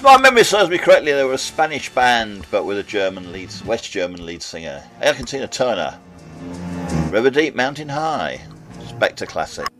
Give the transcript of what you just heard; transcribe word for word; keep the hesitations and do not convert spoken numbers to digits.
my memory serves me correctly, they were a Spanish band, but with a German lead, West German lead singer. Air Tina Turner. River Deep, Mountain High. Spectre classic.